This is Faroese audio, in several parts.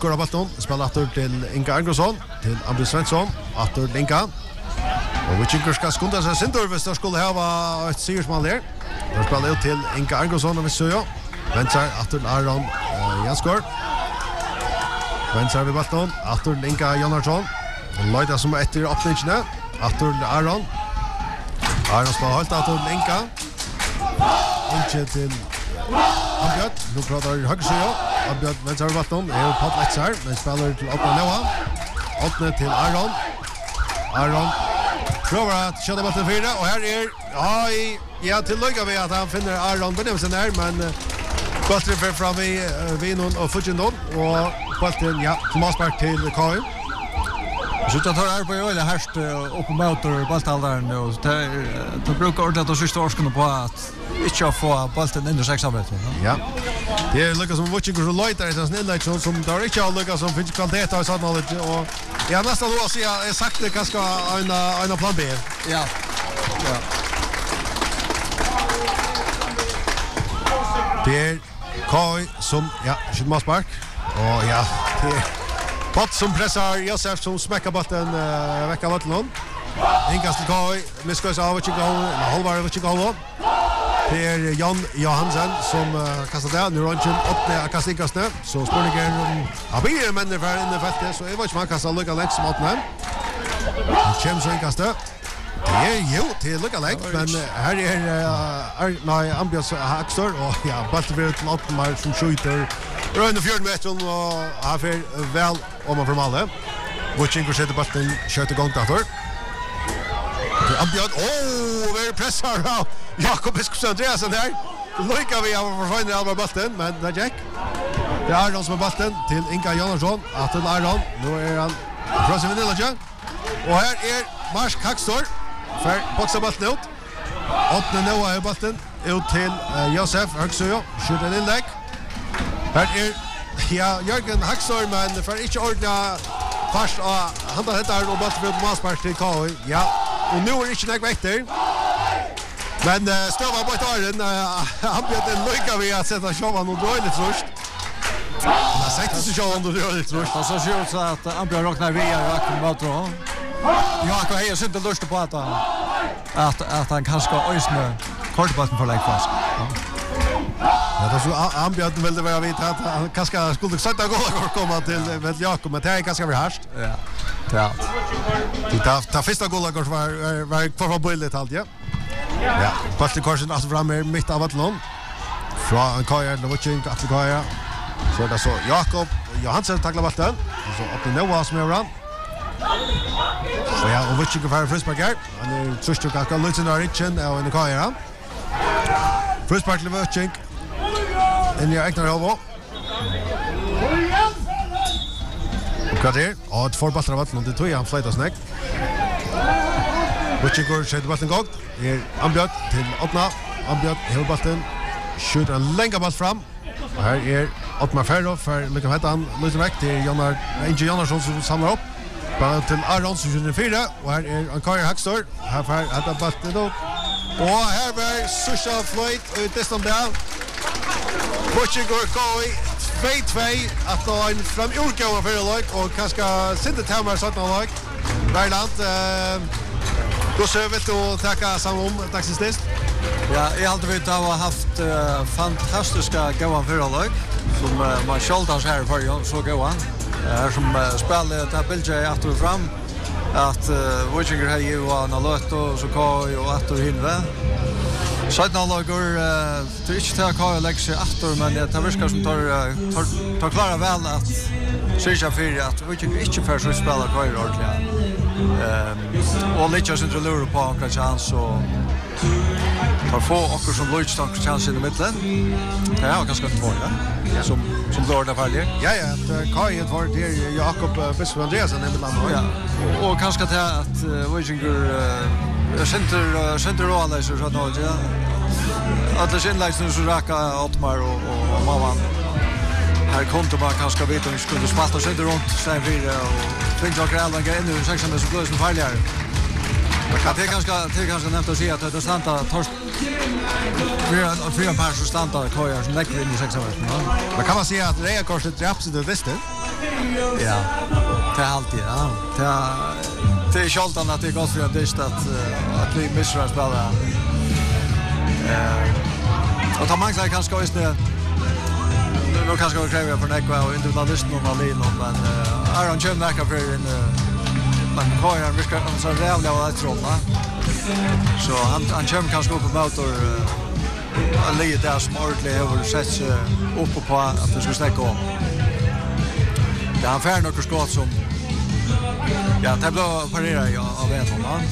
går av ballen, spelar åter till Inga Arngosson, till Andrew Svensson, åter till Inga. Och Witchinger ska skunda sig sin dörr, så skulle ha ett segersmål där. Då spelar ut till Inga Arngosson och vi ser ju. Väntar åter Aron Jansgård. Väntar vid ballen, åter till Inga Jonnarsson. Leida som efter öppningen, åter till Aron. Aron spelar helt åter till Inga. Inte till Ambjörn, nu pratar högersida. Ambjörn vänster vid ballen, är på plats här, men spelar till Otne Noah. Otne till Aron. Aron provar att köra bollen fyra och här är till lycka vi att han finner Aron Benjamin där, men bollen för fram i Vinon och Fujindon och bollen till Maspark till Kain. Så jag tar här på öle härst upp på motor bollhållaren och det brukar ordentligt att sista årskunna på att inte få bollen in i 6 meter. Ja. Det är Lucas som watching och lighter är sån inlägg som där inte har Lucas som finns kvalitet och sånt och jag nästan då så jag sagt det kanske en plan B. Ja. Ja. Det är Kai som skjuter Maspark och det Pott som pressar Josef som smäcker bollen vecka bollen. Inkast till Kai, missköts av och inte hållbar och inte hålla. Det är Jan Johansen som kastar där. Nu runt åt kastar inkast nu. Så spårningen blir men det för in i fältet så är vad man kastar lucka lätt som åt nu. James inkast. Det är ju till lucka lätt men här är Ambias Haxtor och bollen blir till åt mer som skjuter. Runt i 4 meter och har för väl om man från alla. Watching sätter bollen skjuter igång där. Ambjörn, very pressar Jakob Biskopsson Andreasen där. Lycka vi har försvunnit av bollen, men det är Jack. Det är Aron som har bollen till Inga Jonnarsson. Att till Aron, nu är han från sin vinnare. Och här är Mars Haxtor för boxa bollen ut. Åtne Noah har bollen ut till Josef Högsjö. Skjuter en inlägg. Här är Jörgen Haxtor, men för inte ordna fast han tar hittar och bollen ut Maspark till KI. Ja. Och nu är det inte näck efter. Men stövar på ett åren. Han bjöd en lycka vid att sätta showan och dra lite först. Han har sagt sig showan och dra lite först. Och så ser det ut så att han börjar råkna via Jakob Maltro. Jakob har ju inte lust på att han kanske ska ösna kortbassen för läggfast. Ja, då så Ambjörn ville vara vid att han kanske skulle sätta goda komma till Jakob, men det är ganska vi harst. Ja. Ja. Det första goda var kvar på bildet allt, ja. Ja, Patrik Karlsson alltså fram med mitt av Atlon. Från Kaja och Watching att Kaja. Så där så Jakob Johansson tacklar bollen. Så upp till Noah som är ran. Så och Watching för Frisberger. Han är trust att gå lite när Richen och in Kaja. Frisberger Watching. In your egna elbow. Kvarter, och ett förballar av Atlon det tog han flyttas näck. Watching skjuter bollen gång. Ambjörn till Otna. Ambjörn hela bollen. Skjuter en länga boll fram. Och här är Otmar Ferro för lycka med han lyser väck till Inge Jonnarsson som samlar upp. Bara till Aron som skjuter 4 och här är Ankari Haxtor. Här får att bollen då. Och här var Susha Floyd ut dessutom där. Watching går 2-2 att ta en fram urgåva för lag och kanske sitta Tamar sådana lag. Värland då så vet du tacka samom dagsist. Ja, jag har alltid haft fantastiska goda förlag som man Scholtans här för så goda. Här som spelar ta bilder efter fram att Watchinger har ju en alert och så kan ju att hinna. Sådana lager det inte ta kan lägga sig efter men det verkar som tar klara väl att sörja för att Watchinger inte för så spelar kvar ordentligt. Och lite så tror på en chans och tar få och som Lloyd Stock chans i mitten. Ja, ganska två ja. Som går där färdigt. Ja, Kai var det Jakob Biskopsson Andreasen i Milan. Ja. Och kanske att Watchinger center roll så att nå ja. Att det känns som så raka Otmar och mamman. Här kommer man kanske vet om vi skulle spalta center runt sen vidare och tänk jag grälla en nu 6 meter så plus med farligare. Det är ganska nämnt att se att det stanta torsk. Fyra par så stanta Kaja som lägger in i 6 meter. Men kan man säga att Rea korset är absolut visst? Ja, det är alltid, ja. Det är kjoltan att det är gott för en dyst att vi missar att spela. Och ta man kanske också nu kanske vi kräver för Nekva och individualisten och Malin, men Aron kör näka för en men Kajan viskar så rävla och tronna. Så han kör kanske upp på motor Ali där som ordentligt har sett upp på att det ska stäcka om. Det är färd några skott som ja, det blir parera av en sån.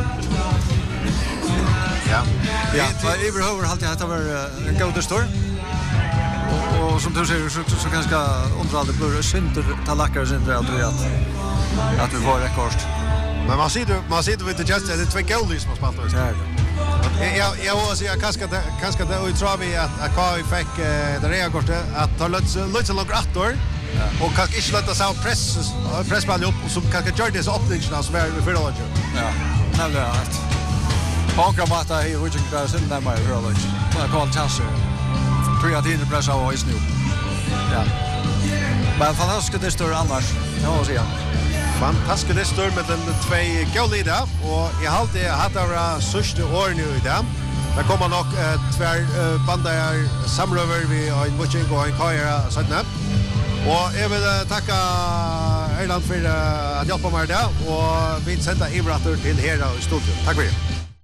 Ja, överhuvud alltid att det var en god stor. Och som du säger så ganska underhållande blir synd att lackar synd att vi får rekord. Men man sitter vid det just det två goalies som har spelat. Jag vill säga kanske det och tror vi att Kai fick det rekordet att ta lite långt åter och kanske inte låta sig pressball upp och som kanske gör det så öppningen som är för då. Ja. Nej rätt. Pankra mata här och jag där sen där med Rollins. Man kan chans. Tror jag det pressa och is nu. Ja. Men fantastiskt det står annars. Ja, så ja. Fantastiskt det står med den två goalida och jag har alltid haft det sista år nu i det. Det kommer nog tvär bandar samröver vi har en watching och en kaja sånt där. Och jag vill tacka Erland för att hjälpa mig där och vi sänder Ibrator till hela studion. Tack för det.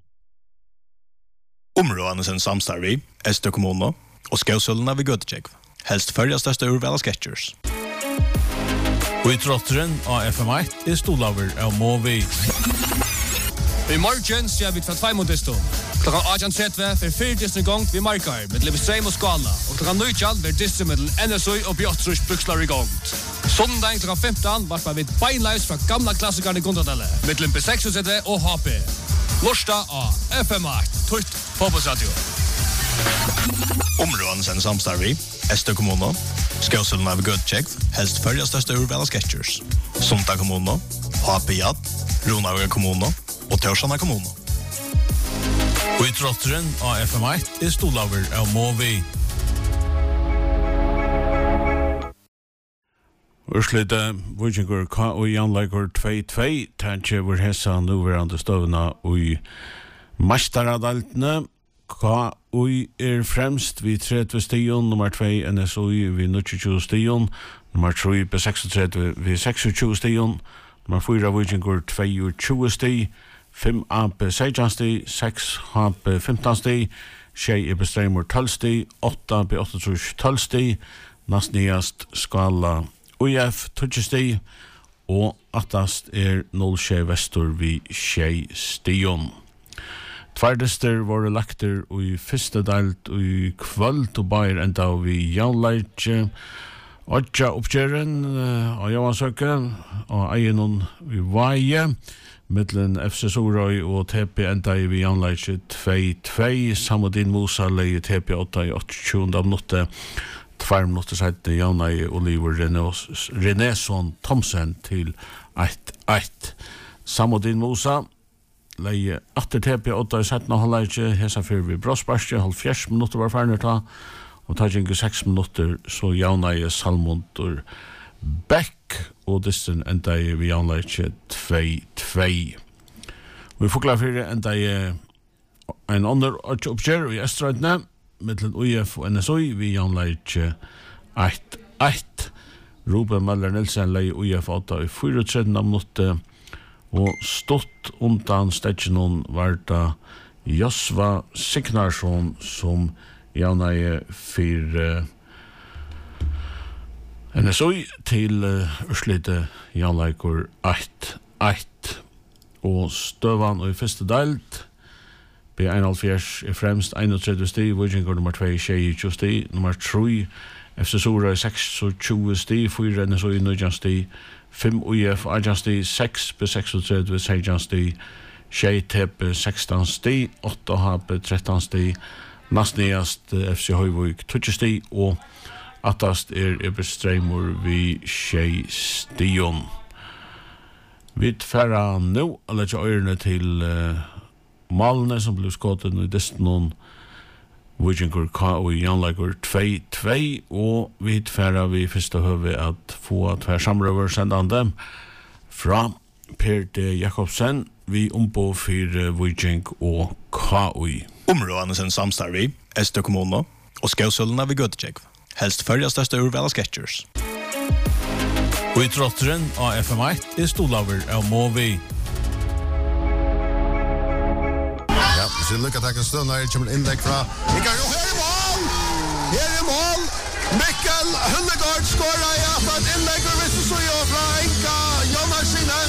Områdene sin samstarv i Estö kommune og Skausølene ved Göteborg. Helst följa største urval av Sketchers. Og i trotteren av FM1 stolaver av Movi. I morgen ser vi fra 2 mot Estö. Klokkan 18.30 for 40. gang vi markar med Levestrøm og Skala. Og klokkan 19 vil disse med NSøy og Bjørtrus brukslar i gang. Sondag klokkan 15 varpar vi beinleis fra gamla klassikerne i Gondadelle. Med B36 og HP. Lorsta av FM8, tøyt fotballsradio. Områdene sin samstarv i Estö kommune, Skausølene ved Göteborg, helst följa største urval av Sketchers. Sunda kommune, HP Jad, Ronavega kommune og Tørsjana kommune. Og i trotteren av FM1 stolaver av Movi. Urslite Vikingur og Jan Leikor 2-2 tænkje vår hessa nuverande støvna i Mastaradaltene. KUI fremst vi 30 stion, nummer 2 NSUI vi 29 stion, nummer 3 B36 vi 26 stion, nummer 4 Vikingur 22 sti, 5 AB 16 sti, 6 AB 15 sti, 6 Bestreimur 12 sti, 8 B38 12 sti, nastniast Skala UF 20 sti, og attast 0 vestur vi 6 stion. Tværdister var lekter i første delt i kvöld og bare enda vi jaunleitje Odja oppgjøren av Johansøkken og eienon i Vaje mittlen FC Sorøy og TP enda vi jaunleitje 2-2 Samodin Musa leie TP 8 i 28. minutter 2 minutter sette Jaunai Oliver Renesson Thomsen til 1-1 Samodin Musa leie atter TP 8 i 17. halvleitje hesa fyrir vi Brosbarsje 70 minutter var ferdig ta og ta ikke 6 minutter så Jaunai Salmondur Beck og disten enda vi Jaunleitje 2-2 vi får klar fyrir enda en andre oppgjør i Estrøydene mittlen UF og NSOI vi Jaunleitje 1-1 Ruben Møller Nilsen leie UF 8 i 34. minutter og stått undan steggenon var det Josva Signarsson som Jaunai for NSOI til Urslite Jaunleikor 1-1 og støvan og i første delt B71 fremst 31 sti, Vikingur nummer 2 22 sti, nummer 3 FC Sorøy 26 sti, 4 NSOI 19 sti 5 UF 18 sti, 6 B36 16 sti, 6 TP 16 sti, 8 HP 13 sti, nastniast FC Høyvøk 20 sti, og attast Bestreimur vi 6 stion. Vi færa nå, eller ikke øyrene til Malne som blev skått i desten Vikingur KOI Janlager 2-2 og vi tverra vi første høve at få tver samrøver sendande fra Per D. Jakobsen vi ombå for Viking og KOI. Områdene sin samstarvi, Øster kommune og Skausølene ved Gøtecek. Helst førja største urvala sketchers. Og i trotteren av FM1 stolaver av Movi. Ja, så lycka tack en stund här kommer inlägg från Mikael och här är mål! Här är mål! Mikael Hundegaard skorar i att inlägg och visst så jag från Inka Jonasinen